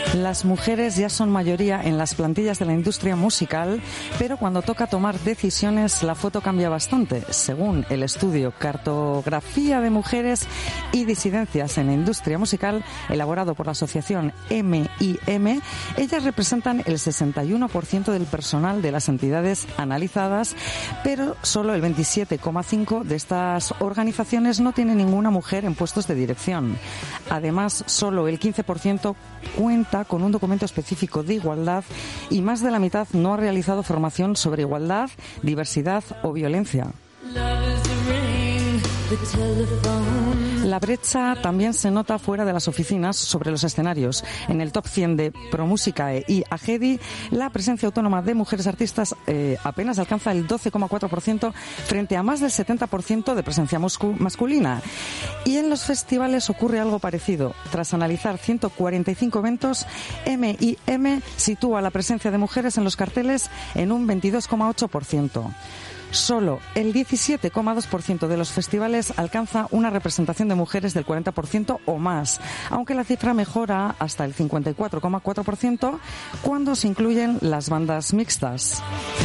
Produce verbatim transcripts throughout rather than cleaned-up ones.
Las mujeres ya son mayoría en las plantillas de la industria musical, pero cuando toca tomar decisiones la foto cambia bastante. Según el estudio Cartografía de Mujeres y Disidencias en la Industria Musical, elaborado por la asociación M I M, ellas representan el sesenta y uno por ciento del personal de las entidades analizadas, pero solo el veintisiete coma cinco por ciento de estas organizaciones no tiene ninguna mujer en puestos de dirección. Además, solo el quince por ciento cuenta con un documento específico de igualdad y más de la mitad no ha realizado formación sobre igualdad, diversidad o violencia. La brecha también se nota fuera de las oficinas, sobre los escenarios. En el top cien de ProMusicae y Agedi, la presencia autónoma de mujeres artistas eh, apenas alcanza el doce coma cuatro por ciento frente a más del setenta por ciento de presencia masculina. Y en los festivales ocurre algo parecido. Tras analizar ciento cuarenta y cinco eventos, M I M sitúa la presencia de mujeres en los carteles en un veintidós coma ocho por ciento. Solo el diecisiete coma dos por ciento de los festivales alcanza una representación de mujeres del cuarenta por ciento o más, aunque la cifra mejora hasta el cincuenta y cuatro coma cuatro por ciento cuando se incluyen las bandas mixtas.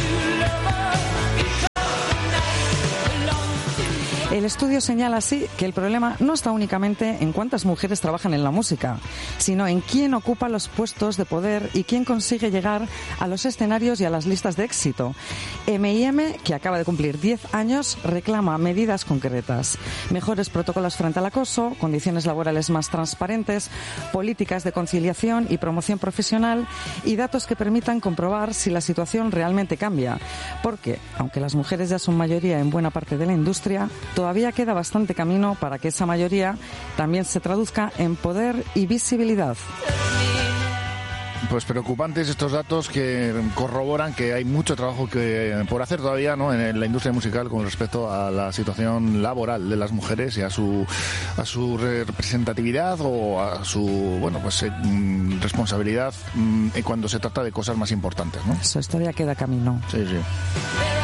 El estudio señala así que el problema no está únicamente en cuántas mujeres trabajan en la música, sino en quién ocupa los puestos de poder y quién consigue llegar a los escenarios y a las listas de éxito. M I M, que acaba de cumplir diez años, reclama medidas concretas: mejores protocolos frente al acoso, condiciones laborales más transparentes, políticas de conciliación y promoción profesional y datos que permitan comprobar si la situación realmente cambia. Porque, aunque las mujeres ya son mayoría en buena parte de la industria, todavía queda bastante camino para que esa mayoría también se traduzca en poder y visibilidad. Pues preocupantes estos datos que corroboran que hay mucho trabajo que por hacer todavía, ¿no?, en la industria musical con respecto a la situación laboral de las mujeres y a su a su representatividad o a su bueno pues eh, responsabilidad mm, cuando se trata de cosas más importantes, ¿no? Eso, todavía queda camino. Sí, sí.